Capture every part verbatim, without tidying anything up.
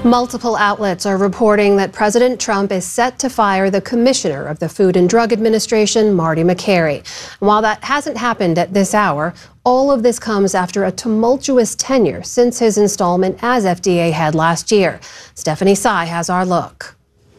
Multiple outlets are reporting that President Trump is set to fire the commissioner of the Food and Drug Administration, Marty Makary. And while that hasn't happened at this hour, all of this comes after a tumultuous tenure since his installment as F D A head last year. Stephanie Sy has our look.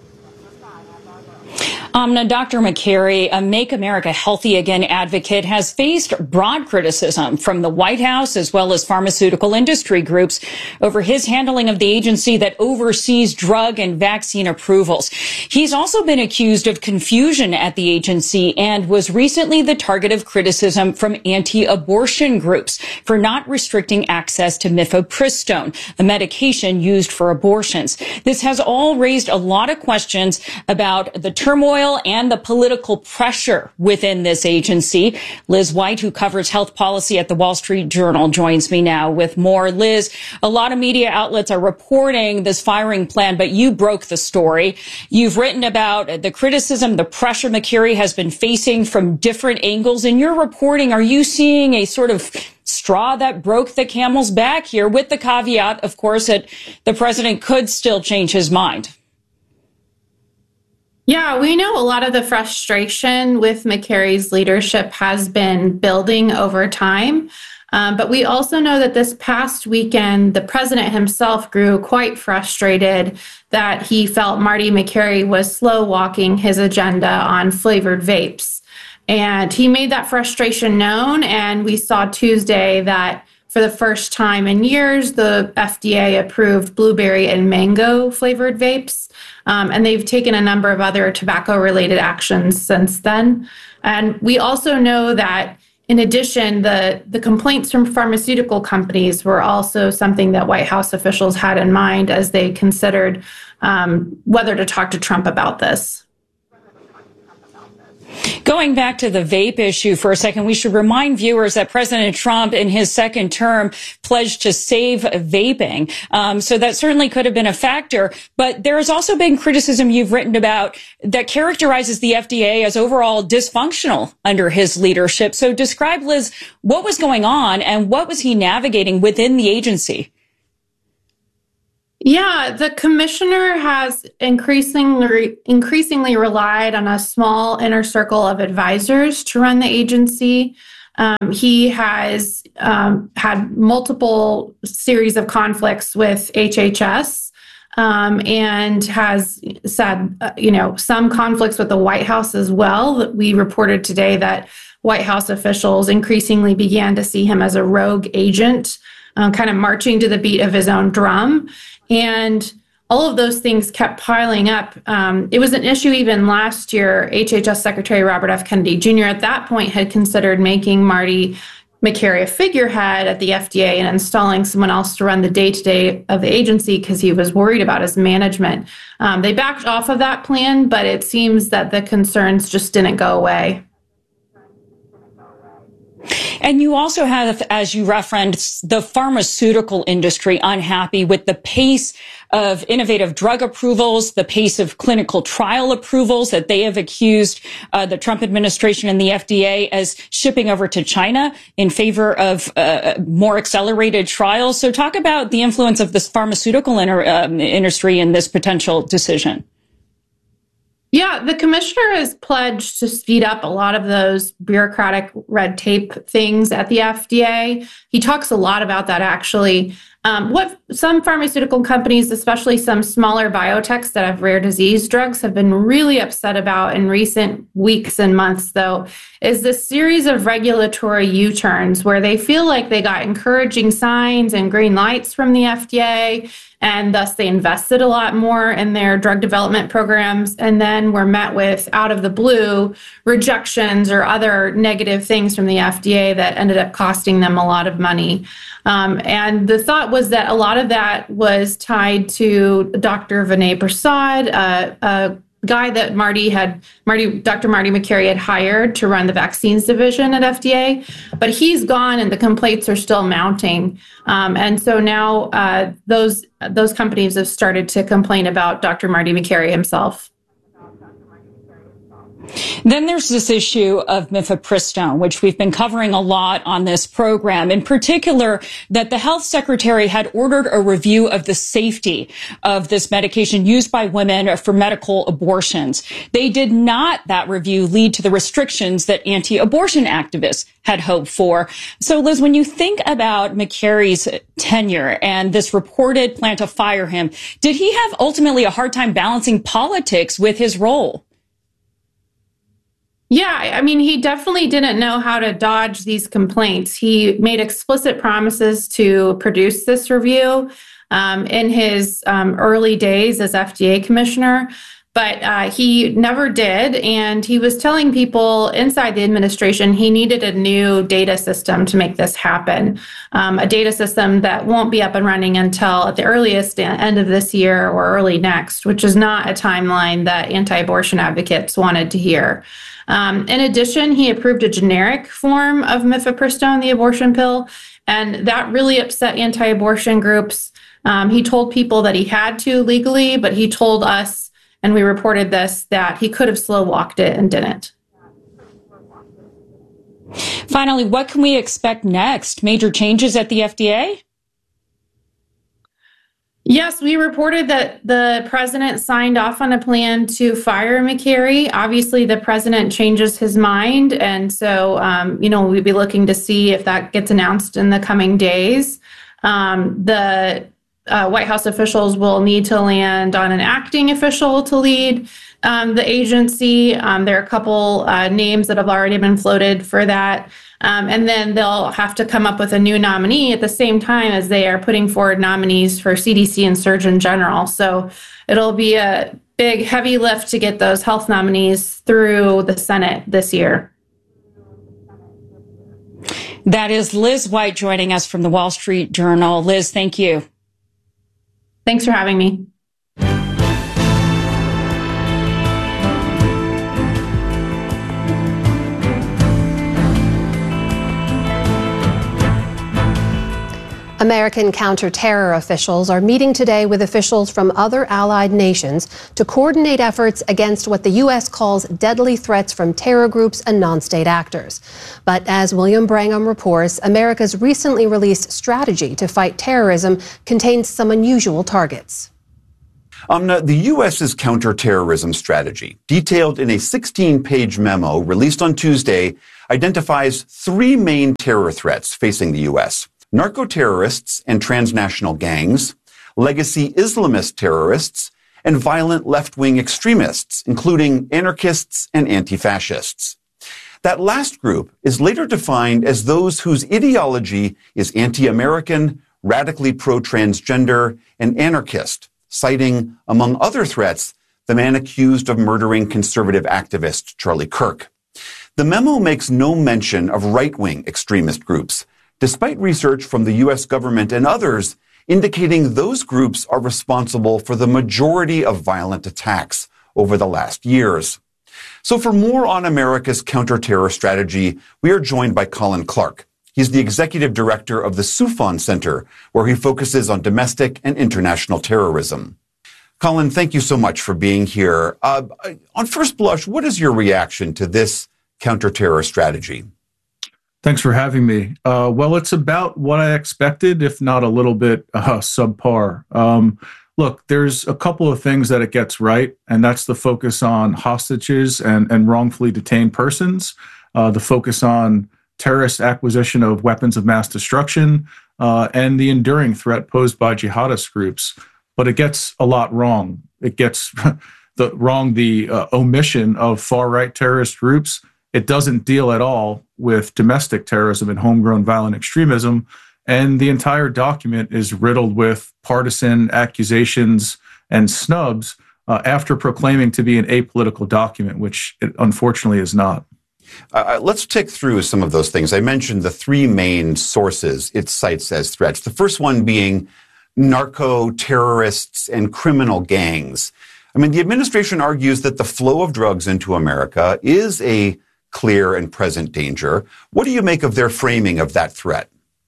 Um, now, Doctor Makary, a Make America Healthy Again advocate, has faced broad criticism from the White House as well as pharmaceutical industry groups over his handling of the agency that oversees drug and vaccine approvals. He's also been accused of confusion at the agency and was recently the target of criticism from anti-abortion groups for not restricting access to mifepristone, a medication used for abortions. This has all raised a lot of questions about the turmoil and the political pressure within this agency. Liz White, who covers health policy at the Wall Street Journal, joins me now with more. Liz, a lot of media outlets are reporting this firing plan, but you broke the story. You've written about the criticism, the pressure Makary has been facing from different angles. In your reporting, are you seeing a sort of straw that broke the camel's back here, with the caveat, of course, that the president could still change his mind? Yeah, we know a lot of the frustration with Makary's leadership has been building over time. Um, but we also know that this past weekend, the president himself grew quite frustrated that he felt Marty Makary was slow walking his agenda on flavored vapes. And he made that frustration known. And we saw Tuesday that for the first time in years, the F D A approved blueberry and mango flavored vapes. Um, and they've taken a number of other tobacco-related actions since then. And we also know that, in addition, the, the complaints from pharmaceutical companies were also something that White House officials had in mind as they considered um, whether to talk to Trump about this. Going back to the vape issue for a second, we should remind viewers that President Trump in his second term pledged to save vaping. Um, so that certainly could have been a factor. But there has also been criticism you've written about that characterizes the F D A as overall dysfunctional under his leadership. So describe, Liz, what was going on and what was he navigating within the agency? Yeah, the commissioner has increasingly increasingly relied on a small inner circle of advisors to run the agency. Um, he has um, had multiple series of conflicts with H H S um, and has said, uh, you know, some conflicts with the White House as well. We reported today that White House officials increasingly began to see him as a rogue agent, uh, kind of marching to the beat of his own drum. And all of those things kept piling up. Um, it was an issue even last year. H H S Secretary Robert F. Kennedy Junior at that point had considered making Marty Makary a figurehead at the F D A and installing someone else to run the day-to-day of the agency because he was worried about his management. Um, they backed off of that plan, but it seems that the concerns just didn't go away. And you also have, as you referenced, the pharmaceutical industry unhappy with the pace of innovative drug approvals, the pace of clinical trial approvals that they have accused uh, the Trump administration and the F D A as shipping over to China in favor of uh, more accelerated trials. So talk about the influence of this pharmaceutical inter- um, industry in this potential decision. Yeah, the commissioner has pledged to speed up a lot of those bureaucratic red tape things at the F D A. He talks a lot about that, actually. Um, what some pharmaceutical companies, especially some smaller biotechs that have rare disease drugs, have been really upset about in recent weeks and months, though, is this series of regulatory U-turns where they feel like they got encouraging signs and green lights from the F D A, and thus they invested a lot more in their drug development programs, and then were met with, out of the blue, rejections or other negative things from the F D A that ended up costing them a lot of money. Um, and the thought was that a lot of that was tied to Doctor Vinay Prasad, uh, a guy that Marty had, Marty, Doctor Marty Makary had hired to run the vaccines division at F D A, but he's gone and the complaints are still mounting. Um, and so now uh, those those companies have started to complain about Doctor Marty Makary himself. Then there's this issue of mifepristone, which we've been covering a lot on this program. In particular, that the health secretary had ordered a review of the safety of this medication used by women for medical abortions. They did not, that review, lead to the restrictions that anti-abortion activists had hoped for. So, Liz, when you think about McCarry's tenure and this reported plan to fire him, did he have ultimately a hard time balancing politics with his role? Yeah, I mean, he definitely didn't know how to dodge these complaints. He made explicit promises to produce this review um, in his um, early days as F D A commissioner, but uh, he never did. And he was telling people inside the administration he needed a new data system to make this happen, um, a data system that won't be up and running until at the earliest end of this year or early next, which is not a timeline that anti-abortion advocates wanted to hear. Um, in addition, he approved a generic form of mifepristone, the abortion pill, and that really upset anti-abortion groups. Um, he told people that he had to legally, but he told us, and we reported this, that he could have slow walked it and didn't. Finally, what can we expect next? Major changes at the F D A? Yes, we reported that the president signed off on a plan to fire McCarry. Obviously, the president changes his mind. And so, um, you know, we'd be looking to see if that gets announced in the coming days. Um, the uh, White House officials will need to land on an acting official to lead um, the agency. Um, there are a couple uh, names that have already been floated for that. Um, and then they'll have to come up with a new nominee at the same time as they are putting forward nominees for C D C and Surgeon General. So it'll be a big, heavy lift to get those health nominees through the Senate this year. That is Liz White joining us from the Wall Street Journal. Liz, thank you. Thanks for having me. American counter-terror officials are meeting today with officials from other allied nations to coordinate efforts against what the U S calls deadly threats from terror groups and non-state actors. But as William Brangham reports, America's recently released strategy to fight terrorism contains some unusual targets. Amna, the U S's counterterrorism strategy, detailed in a sixteen-page memo released on Tuesday, identifies three main terror threats facing the U S: narco-terrorists and transnational gangs, legacy Islamist terrorists, and violent left-wing extremists, including anarchists and anti-fascists. That last group is later defined as those whose ideology is anti-American, radically pro-transgender, and anarchist, citing, among other threats, the man accused of murdering conservative activist Charlie Kirk. The memo makes no mention of right-wing extremist groups, despite research from the U S government and others indicating those groups are responsible for the majority of violent attacks over the last years. So for more on America's counterterror strategy, we are joined by Colin Clark. He's the executive director of the Soufan Center, where he focuses on domestic and international terrorism. Colin, thank you so much for being here. Uh, on first blush, what is your reaction to this counterterror strategy? Thanks for having me. Uh, well, it's about what I expected, if not a little bit uh, subpar. Um, look, there's a couple of things that it gets right, and that's the focus on hostages and, and wrongfully detained persons, uh, the focus on terrorist acquisition of weapons of mass destruction, uh, and the enduring threat posed by jihadist groups. But it gets a lot wrong. It gets the wrong the uh, omission of far-right terrorist groups. It doesn't deal at all with domestic terrorism and homegrown violent extremism. And the entire document is riddled with partisan accusations and snubs uh, after proclaiming to be an apolitical document, which it unfortunately is not. Uh, let's tick through some of those things. I mentioned the three main sources it cites as threats. The first one being narco-terrorists and criminal gangs. I mean, the administration argues that the flow of drugs into America is a clear and present danger. What do you make of their framing of that threat?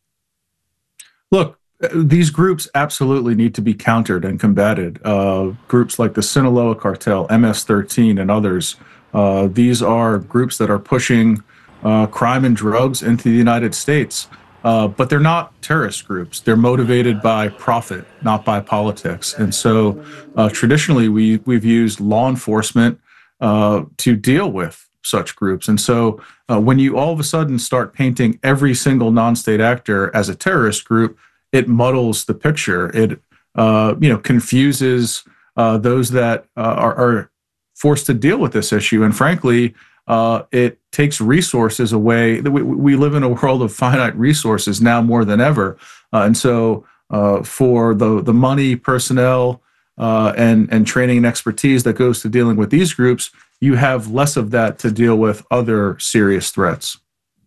Look, these groups absolutely need to be countered and combated. Uh, groups like the Sinaloa cartel, M S thirteen, and others Uh, these are groups that are pushing uh, crime and drugs into the United States, uh, but they're not terrorist groups. They're motivated by profit, not by politics. And so uh, traditionally, we, we've used law enforcement uh, to deal with such groups. And so uh, when you all of a sudden start painting every single non-state actor as a terrorist group, it muddles the picture. It uh, you know confuses uh, those that uh, are, are forced to deal with this issue. And frankly, uh, it takes resources away. We, we live in a world of finite resources now more than ever. Uh, and so uh, for the, the money, personnel, uh, and, and training and expertise that goes to dealing with these groups, you have less of that to deal with other serious threats.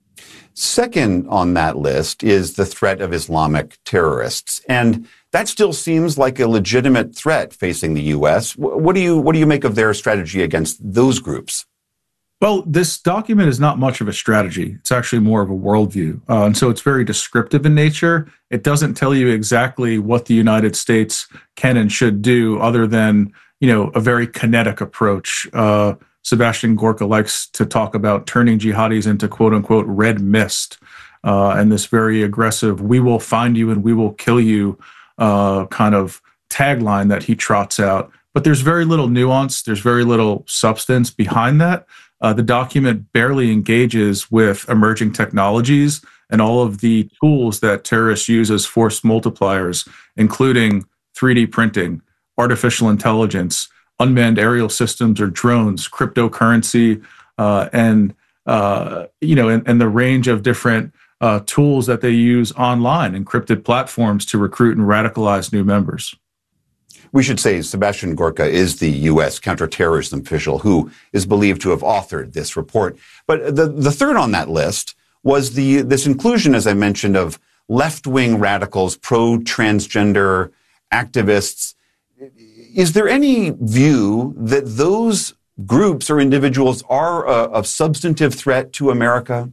Second on that list is the threat of Islamic terrorists. And that still seems like a legitimate threat facing the U S. What do you what do you make of their strategy against those groups? Well, this document is not much of a strategy. It's actually more of a worldview. Uh, and so it's very descriptive in nature. It doesn't tell you exactly what the United States can and should do other than, you know, a very kinetic approach. Uh, Sebastian Gorka likes to talk about turning jihadis into quote unquote red mist, uh, and this very aggressive, we will find you and we will kill you uh, kind of tagline that he trots out. But there's very little nuance. There's very little substance behind that. Uh, the document barely engages with emerging technologies and all of the tools that terrorists use as force multipliers, including three D printing, artificial intelligence, unmanned aerial systems or drones, cryptocurrency, uh, and uh, you know, and, and the range of different uh, tools that they use online, encrypted platforms to recruit and radicalize new members. We should say Sebastian Gorka is the U S counterterrorism official who is believed to have authored this report. But the, the third on that list was the this inclusion, as I mentioned, of left-wing radicals, pro-transgender activists. Is there any view that those groups or individuals are a, a substantive threat to America?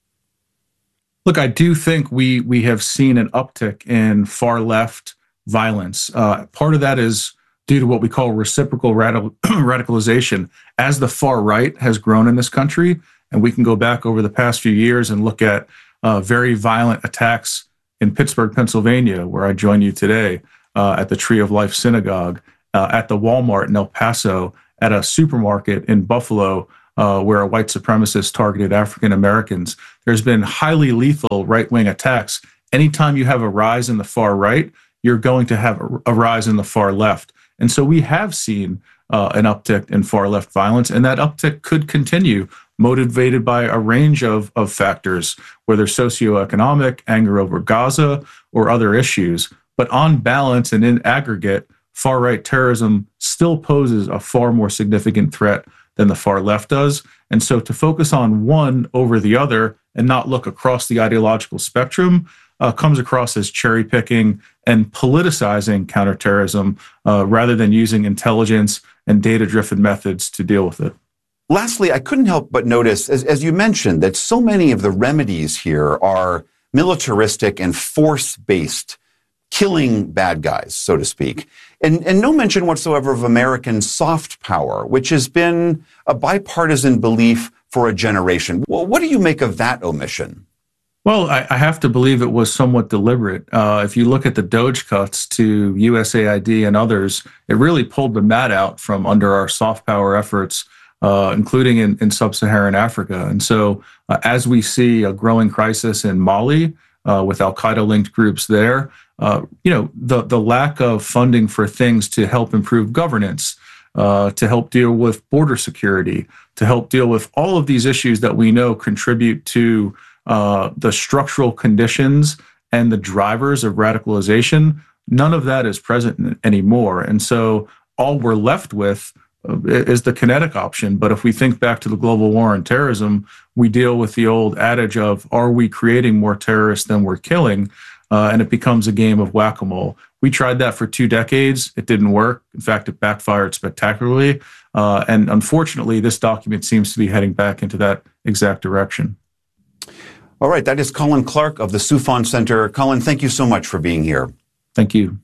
Look, I do think we we have seen an uptick in far-left violence. Uh, part of that is due to what we call reciprocal radical, radicalization. As the far right has grown in this country, and we can go back over the past few years and look at uh, very violent attacks in Pittsburgh, Pennsylvania, where I join you today, uh, at the Tree of Life Synagogue, uh, at the Walmart in El Paso, at a supermarket in Buffalo, uh, where a white supremacist targeted African Americans. There's been highly lethal right-wing attacks. Anytime you have a rise in the far right, you're going to have a rise in the far left. And so we have seen uh, an uptick in far left violence, and that uptick could continue, motivated by a range of, of factors, whether socioeconomic, anger over Gaza, or other issues. But on balance and in aggregate, far-right terrorism still poses a far more significant threat than the far left does. And so to focus on one over the other and not look across the ideological spectrum uh, comes across as cherry-picking and politicizing counterterrorism uh, rather than using intelligence and data-driven methods to deal with it. Lastly, I couldn't help but notice, as, as you mentioned, that so many of the remedies here are militaristic and force-based, killing bad guys, so to speak. And, and no mention whatsoever of American soft power, which has been a bipartisan belief for a generation. Well, what do you make of that omission? Well, I, I have to believe it was somewhat deliberate. Uh, if you look at the DOGE cuts to U S A I D and others, it really pulled the mat out from under our soft power efforts, uh, including in, in sub-Saharan Africa. And so uh, as we see a growing crisis in Mali uh, with al-Qaeda-linked groups there, uh, you know, the, the lack of funding for things to help improve governance, uh, to help deal with border security, to help deal with all of these issues that we know contribute to Uh, the structural conditions and the drivers of radicalization, none of that is present anymore. And so all we're left with uh, is the kinetic option. But if we think back to the global war on terrorism, we deal with the old adage of, are we creating more terrorists than we're killing? Uh, and it becomes a game of whack-a-mole. We tried that for two decades. It didn't work. In fact, it backfired spectacularly. Uh, and unfortunately, this document seems to be heading back into that exact direction. All right, that is Colin Clark of the Soufan Center. Colin, thank you so much for being here. Thank you.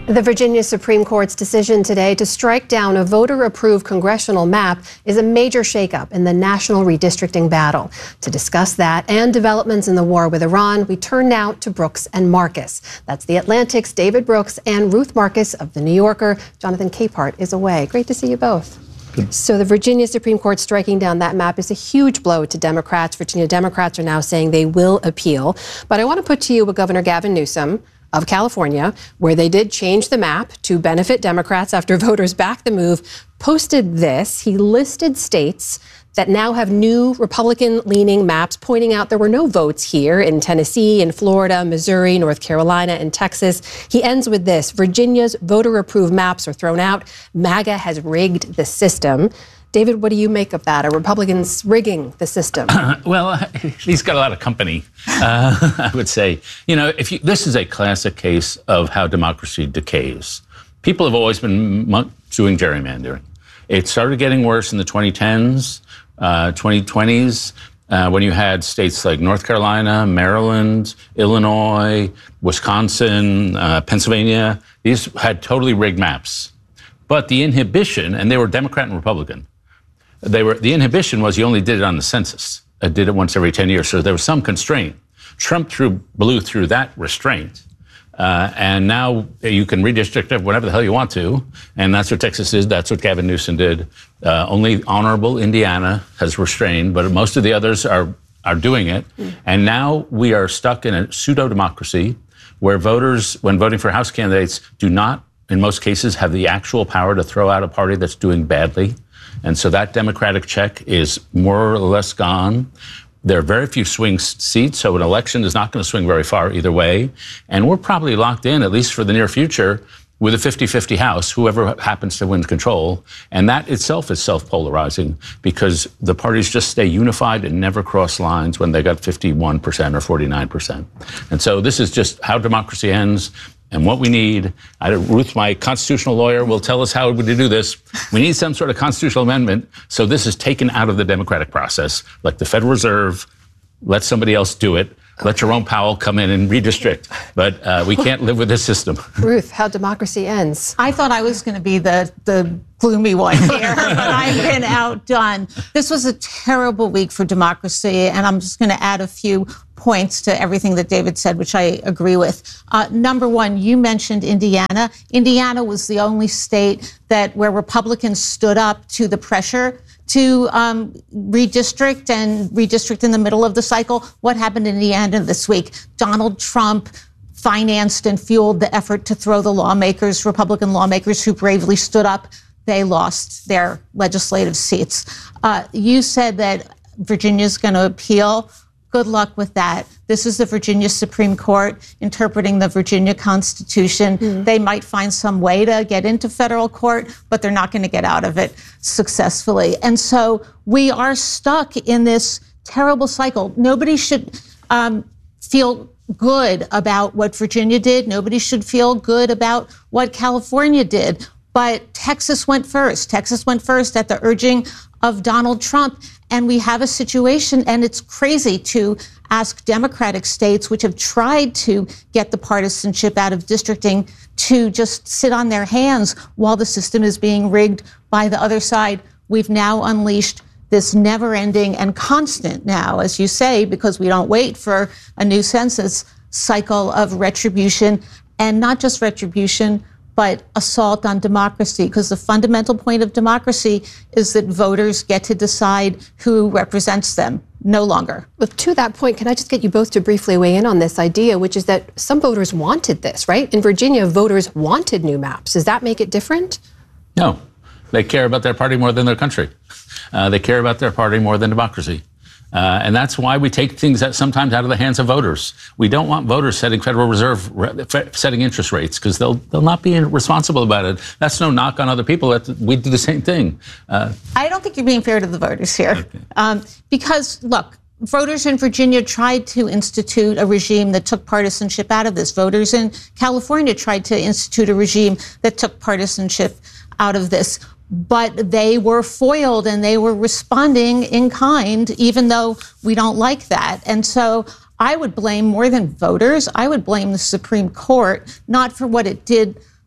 The Virginia Supreme Court's decision today to strike down a voter-approved congressional map is a major shakeup in the national redistricting battle. To discuss that and developments in the war with Iran, we turn now to Brooks and Marcus. That's The Atlantic's David Brooks and Ruth Marcus of The New Yorker. Jonathan Capehart is away. Great to see you both. Good. So the Virginia Supreme Court striking down that map is a huge blow to Democrats. Virginia Democrats are now saying they will appeal. But I want to put to you what Governor Gavin Newsom of California, where they did change the map to benefit Democrats after voters backed the move, posted this. He listed states that now have new Republican-leaning maps, pointing out there were no votes here in Tennessee, in Florida, Missouri, North Carolina, and Texas. He ends with this: Virginia's voter-approved maps are thrown out. MAGA has rigged the system. David, what do you make of that? Are Republicans rigging the system? Uh, well, he's got a lot of company, uh, I would say. You know, if you, this is a classic case of how democracy decays. People have always been doing gerrymandering. It started getting worse in the twenty tens, uh, twenty twenties, uh, when you had states like North Carolina, Maryland, Illinois, Wisconsin, uh, Pennsylvania. These had totally rigged maps. But the inhibition, and they were Democrat and Republican, They were, the inhibition was you only did it on the census. It did it once every ten years. So there was some constraint. Trump threw, blew through that restraint. Uh, and now you can redistrict it whenever the hell you want to. And that's what Texas is. That's what Gavin Newsom did. Uh, only honorable Indiana has restrained, but most of the others are, are doing it. Mm. And now we are stuck in a pseudo-democracy where voters, when voting for House candidates, do not, in most cases, have the actual power to throw out a party that's doing badly. And so that Democratic check is more or less gone. There are very few swing seats, so an election is not going to swing very far either way. And we're probably locked in, at least for the near future, with a fifty-fifty House, whoever happens to win control. And that itself is self-polarizing because the parties just stay unified and never cross lines when they got fifty-one percent or forty-nine percent. And so this is just how democracy ends. And what we need, I, Ruth, my constitutional lawyer, will tell us how to do this. We need some sort of constitutional amendment so this is taken out of the democratic process, like the Federal Reserve. Let somebody else do it. Let Jerome Powell come in and redistrict. But uh, we can't live with this system. Ruth, how democracy ends. I thought I was going to be the, the gloomy one here, but I've been outdone. This was a terrible week for democracy, and I'm just going to add a few points to everything that David said, which I agree with. Uh, number one, you mentioned Indiana. Indiana was the only state that where Republicans stood up to the pressure to um, redistrict and redistrict in the middle of the cycle. What happened in Indiana this week? Donald Trump financed and fueled the effort to throw the lawmakers, Republican lawmakers who bravely stood up. They lost their legislative seats. Uh, you said that Virginia's going to appeal. Good luck with that. This is the Virginia Supreme Court interpreting the Virginia Constitution. Mm. They might find some way to get into federal court, but they're not going to get out of it successfully. And so we are stuck in this terrible cycle. Nobody should um, feel good about what Virginia did. Nobody should feel good about what California did. But Texas went first. Texas went first at the urging of Donald Trump. And we have a situation, and it's crazy to ask Democratic states, which have tried to get the partisanship out of districting, to just sit on their hands while the system is being rigged by the other side. We've now unleashed this never-ending and constant now, as you say, because we don't wait for a new census, cycle of retribution, and not just retribution, but assault on democracy, because the fundamental point of democracy is that voters get to decide who represents them, no longer. Well, to that point, can I just get you both to briefly weigh in on this idea, which is that some voters wanted this, right? In Virginia, voters wanted new maps. Does that make it different? No. They care about their party more than their country. Uh, they care about their party more than democracy. Uh, and that's why we take things that sometimes out of the hands of voters. We don't want voters setting Federal Reserve setting interest rates because they'll they'll not be responsible about it. That's no knock on other people. That we do the same thing. Uh, I don't think you're being fair to the voters here, okay. um, because look, voters in Virginia tried to institute a regime that took partisanship out of this. Voters in California tried to institute a regime that took partisanship out of this. But they were foiled and they were responding in kind, even though we don't like that. And so I would blame more than voters. I would blame the Supreme Court, not for what it did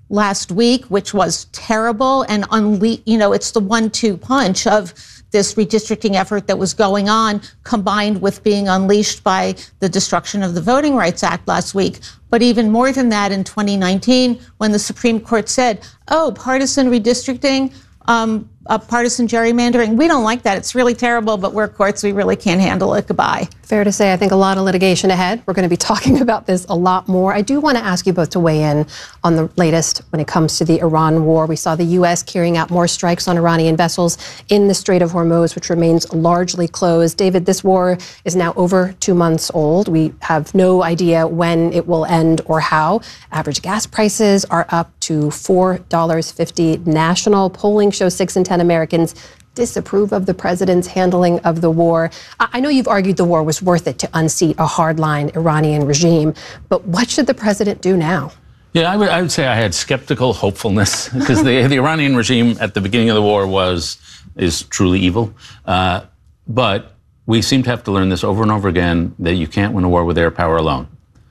last week, which was terrible, and unle- you know, it's the one-two punch of this redistricting effort that was going on, combined with being unleashed by the destruction of the Voting Rights Act last week. But even more than that, in twenty nineteen, when the Supreme Court said, oh, partisan redistricting, um, uh, partisan gerrymandering, we don't like that. It's really terrible, but we're courts, we really can't handle it. Goodbye. Fair to say, I think a lot of litigation ahead. We're going to be talking about this a lot more. I do want to ask you both to weigh in on the latest when it comes to the Iran war. We saw the U S carrying out more strikes on Iranian vessels in the Strait of Hormuz, which remains largely closed. David, this war is now over two months old. We have no idea when it will end or how. Average gas prices are up to four dollars and fifty cents national. Polling shows six in ten Americans disapprove of the president's handling of the war. I know you've argued the war was worth it to unseat a hardline Iranian regime, but what should the president do now? Yeah, I would, I would say I had skeptical hopefulness because the, the Iranian regime at the beginning of the war was is truly evil. Uh, but we seem to have to learn this over and over again, that you can't win a war with air power alone.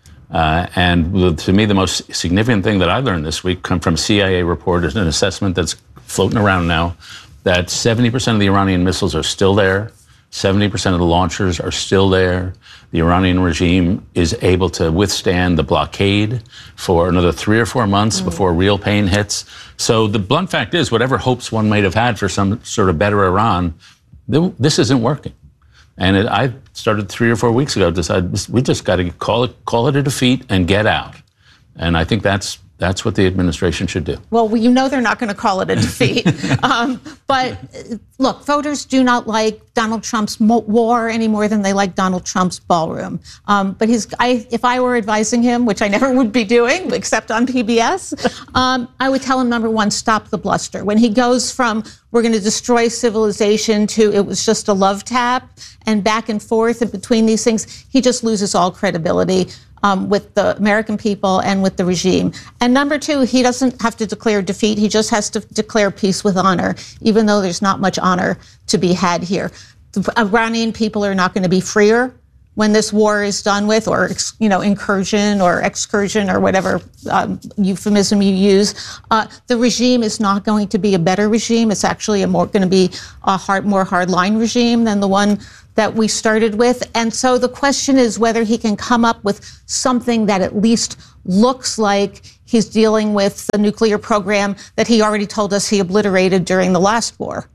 Uh, and to me, the most significant thing that I learned this week come from C I A report, is an assessment that's floating around now, that seventy percent of the Iranian missiles are still there, seventy percent of the launchers are still there. The Iranian regime is able to withstand the blockade for another three or four months mm. before real pain hits. So the blunt fact is, whatever hopes one might have had for some sort of better Iran, this isn't working. And it, I started three or four weeks ago, decided we just got to call it, call it a defeat and get out. And I think that's That's what the administration should do. Well, you know they're not going to call it a defeat. um, but look, voters do not like Donald Trump's war any more than they like Donald Trump's ballroom. Um, but his, I, if I were advising him, which I never would be doing, except on P B S, um, I would tell him, number one, stop the bluster. When he goes from we're going to destroy civilization to it was just a love tap and back and forth and between these things, he just loses all credibility. Um, with the American people and with the regime. And number two, he doesn't have to declare defeat. He just has to declare peace with honor, even though there's not much honor to be had here. The Iranian people are not going to be freer when this war is done with, or, you know, incursion or excursion or whatever um, euphemism you use. Uh, the regime is not going to be a better regime. It's actually a more going to be a hard, more hardline regime than the one that we started with. And so the question is whether he can come up with something that at least looks like he's dealing with the nuclear program that he already told us he obliterated during the last war.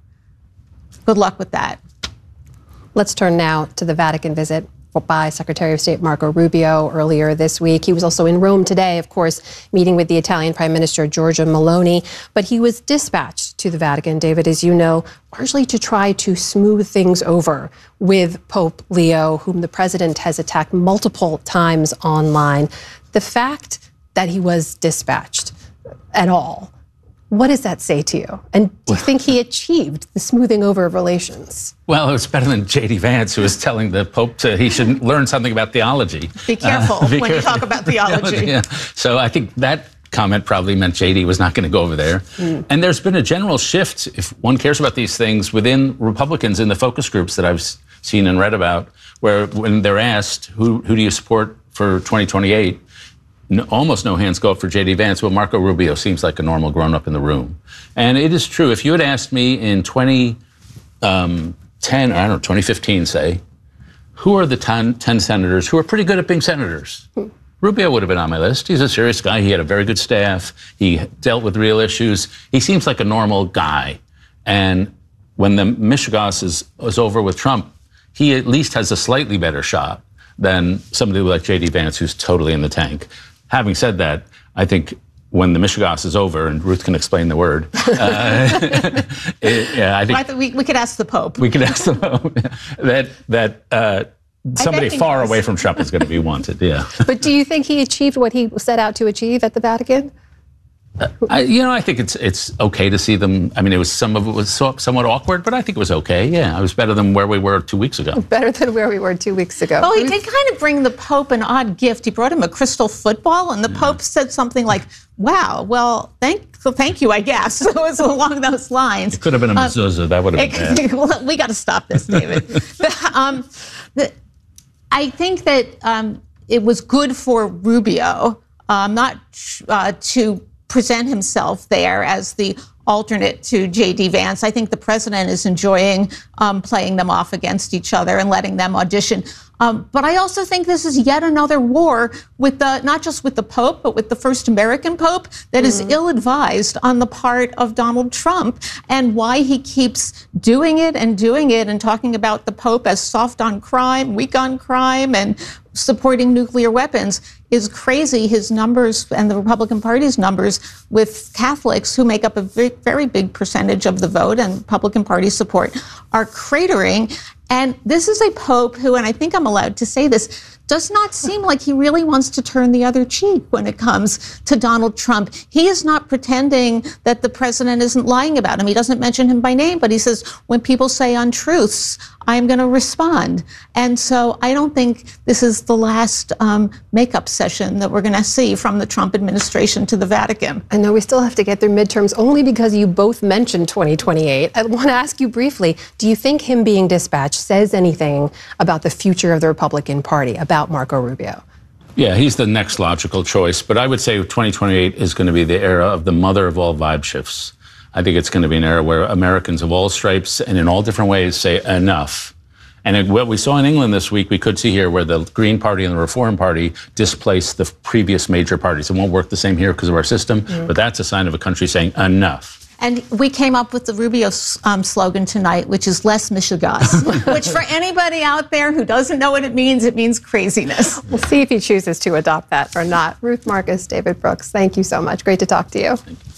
Good luck with that. Let's turn now to the Vatican visit by Secretary of State Marco Rubio earlier this week. He was also in Rome today, of course, meeting with the Italian Prime Minister Giorgia Meloni, but he was dispatched to the Vatican, David, as you know, largely to try to smooth things over with Pope Leo, whom the president has attacked multiple times online. The fact that he was dispatched at all, what does that say to you? And do you think he achieved the smoothing over of relations? Well, it was better than J D Vance, who was telling the Pope to, he should learn something about theology. Be careful uh, be when careful. you talk about theology. Yeah. So I think that comment probably meant J D was not going to go over there. Mm. And there's been a general shift, if one cares about these things, within Republicans in the focus groups that I've seen and read about, where when they're asked, who, who do you support for twenty twenty-eight? No, almost no hands go up for J D Vance. Well, Marco Rubio seems like a normal grown-up in the room. And it is true. If you had asked me in twenty ten, or I don't know, twenty fifteen, say, who are the ten, ten senators who are pretty good at being senators? Hmm. Rubio would have been on my list. He's a serious guy. He had a very good staff. He dealt with real issues. He seems like a normal guy. And when the mishegas is, is over with Trump, he at least has a slightly better shot than somebody like J D Vance, who's totally in the tank. Having said that, I think when the mishegas is over, and Ruth can explain the word, uh, it, yeah, I think I th- we, we could ask the Pope. We could ask the Pope that that uh, somebody far away from Trump is going to be wanted. Yeah. But do you think he achieved what he set out to achieve at the Vatican? Uh, I, you know, I think it's it's okay to see them. I mean, it was some of it was so, somewhat awkward, but I think it was okay. Yeah, it was better than where we were two weeks ago. Better than where we were two weeks ago. Well, he did kind of bring the Pope an odd gift. He brought him a crystal football, and the yeah. Pope said something like, "Wow, well, thank so thank you, I guess." So it was along those lines. It could have been a mezuzah. Um, that would have been bad. Well, we got to stop this, David. the, um, the, I think that um, it was good for Rubio, um, not uh, to. present himself there as the alternate to J D Vance. I think the president is enjoying um, playing them off against each other and letting them audition. Um, but I also think this is yet another war with the, not just with the Pope, but with the first American Pope that mm-hmm. is ill-advised on the part of Donald Trump, and why he keeps doing it and doing it and talking about the Pope as soft on crime, weak on crime, and supporting nuclear weapons is crazy. His numbers and the Republican Party's numbers with Catholics, who make up a very, very big percentage of the vote and Republican Party support, are cratering. And this is a Pope who, and I think I'm allowed to say this, does not seem like he really wants to turn the other cheek when it comes to Donald Trump. He is not pretending that the president isn't lying about him. He doesn't mention him by name, but he says, when people say untruths, I'm going to respond. And so I don't think this is the last um, makeup session that we're going to see from the Trump administration to the Vatican. I know we still have to get through midterms only because you both mentioned twenty twenty-eight. I want to ask you briefly, do you think him being dispatched says anything about the future of the Republican Party, about Marco Rubio? Yeah, he's the next logical choice. But I would say twenty twenty-eight is going to be the era of the mother of all vibe shifts. I think it's going to be an era where Americans of all stripes and in all different ways say enough. And it, what we saw in England this week, we could see here where the Green Party and the Reform Party displaced the previous major parties. It won't work the same here because of our system, mm. but that's a sign of a country saying enough. And we came up with the Rubio um, slogan tonight, which is less Michigas, which for anybody out there who doesn't know what it means, it means craziness. We'll see if he chooses to adopt that or not. Ruth Marcus, David Brooks, thank you so much. Great to talk to you.